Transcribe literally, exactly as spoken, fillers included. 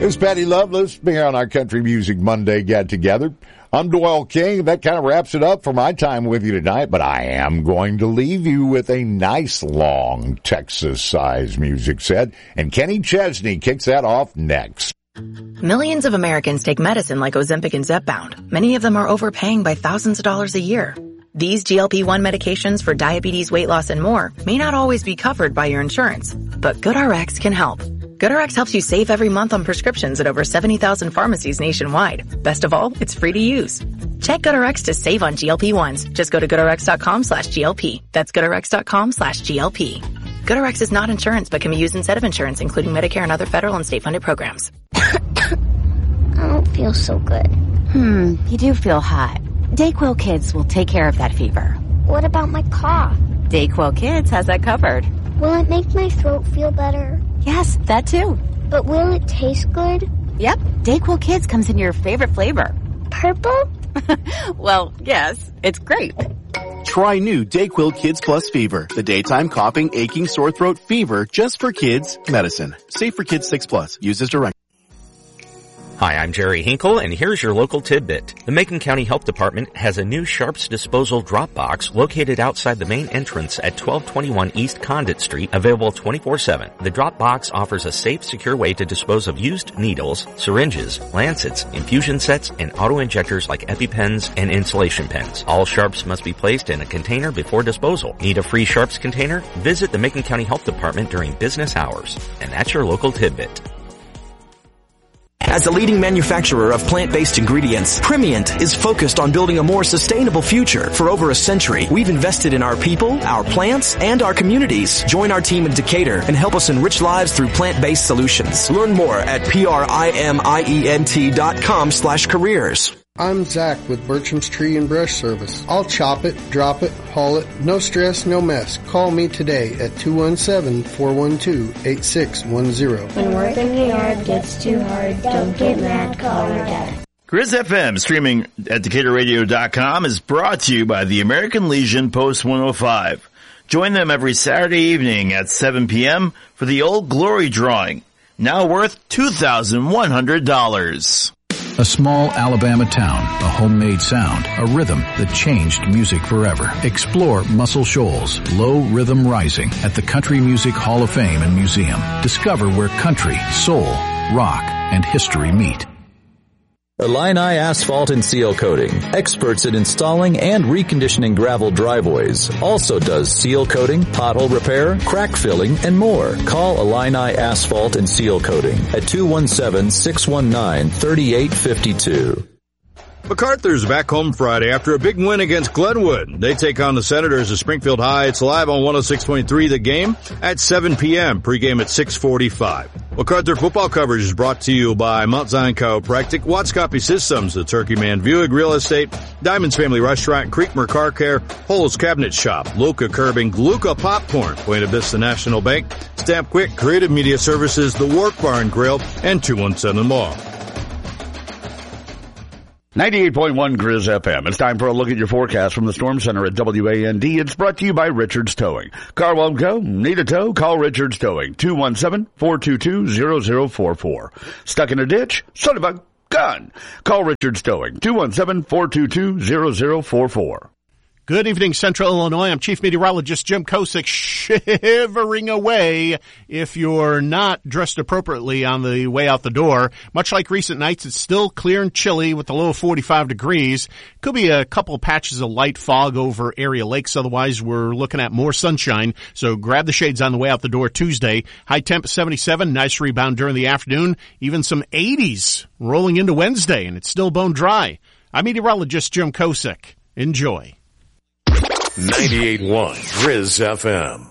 It's Patty Loveless here on our Country Music Monday Get Together. I'm Doyle King. That kind of wraps it up for my time with you tonight, but I am going to leave you with a nice long Texas-sized music set, and Kenny Chesney kicks that off next. Millions of Americans take medicine like Ozempic and Zepbound. Many of them are overpaying by thousands of dollars a year. These G L P one medications for diabetes, weight loss, and more may not always be covered by your insurance, but GoodRx can help. GoodRx helps you save every month on prescriptions at over seventy thousand pharmacies nationwide. Best of all, it's free to use. Check GoodRx to save on G L P ones. Just go to GoodRx.com slash GLP. That's GoodRx.com slash GLP. GoodRx is not insurance but can be used instead of insurance, including Medicare and other federal and state-funded programs. I don't feel so good. Hmm, you do feel hot. Dayquil Kids will take care of that fever. What about my cough? Dayquil Kids has that covered. Will it make my throat feel better? Yes, that too. But will it taste good? Yep, Dayquil Kids comes in your favorite flavor. Purple? Well, yes, it's grape. Try new Dayquil Kids Plus Fever, the daytime coughing, aching, sore throat fever just for kids medicine. Safe for kids six plus. Use as directed. Hi, I'm Jerry Hinkle, and here's your local tidbit. The Macon County Health Department has a new Sharps Disposal drop box located outside the main entrance at twelve twenty-one East Condit Street, available twenty-four seven. The drop box offers a safe, secure way to dispose of used needles, syringes, lancets, infusion sets, and auto-injectors like EpiPens and insulation pens. All Sharps must be placed in a container before disposal. Need a free Sharps container? Visit the Macon County Health Department during business hours. And that's your local tidbit. As a leading manufacturer of plant-based ingredients, Primient is focused on building a more sustainable future. For over a century, we've invested in our people, our plants, and our communities. Join our team in Decatur and help us enrich lives through plant-based solutions. Learn more at P-R-I-M-I-E-N-T dot com slash careers. I'm Zach with Bertram's Tree and Brush Service. I'll chop it, drop it, haul it. No stress, no mess. Call me today at two one seven, four one two, eight six one zero. When work in the yard gets too hard, don't get mad, call your dad. Grizz F M, streaming at Decatur Radio dot com, is brought to you by the American Legion Post one oh five. Join them every Saturday evening at seven p.m. for the Old Glory Drawing, now worth two thousand one hundred dollars. A small Alabama town, a homemade sound, a rhythm that changed music forever. Explore Muscle Shoals, Low Rhythm Rising at the Country Music Hall of Fame and Museum. Discover where country, soul, rock, and history meet. Illini Asphalt and Seal Coating, experts in installing and reconditioning gravel driveways. Also does seal coating, pothole repair, crack filling, and more. Call Illini Asphalt and Seal Coating at two one seven, six one nine, three eight five two. MacArthur's back home Friday after a big win against Glenwood. They take on the Senators of Springfield High. It's live on one oh six point three The Game at seven p.m. Pregame at six forty-five. MacArthur football coverage is brought to you by Mount Zion Chiropractic, Watts Copy Systems, the Turkey Man Buick Real Estate, Diamonds Family Restaurant, Creekmer Car Care, Holes Cabinet Shop, Luca Curbing, Luca Popcorn, Buena Vista National Bank, Stamp Quick, Creative Media Services, The Work Bar and Grill, and two one seven Mall. ninety-eight point one Grizz F M. It's time for a look at your forecast from the Storm Center at W A N D. It's brought to you by Richards Towing. Car won't go? Need a tow? Call Richards Towing. two one seven, four two two, zero zero four four. Stuck in a ditch? Son of a gun! Call Richards Towing. two one seven, four two two, zero zero four four. Good evening, Central Illinois. I'm Chief Meteorologist Jim Kosick, shivering away if you're not dressed appropriately on the way out the door. Much like recent nights, it's still clear and chilly with a low of forty-five degrees. Could be a couple of patches of light fog over area lakes. Otherwise, we're looking at more sunshine. So grab the shades on the way out the door Tuesday. High temp seventy-seven, nice rebound during the afternoon. Even some eighties rolling into Wednesday, and it's still bone dry. I'm Meteorologist Jim Kosick. Enjoy. ninety-eight point one Grizz F M.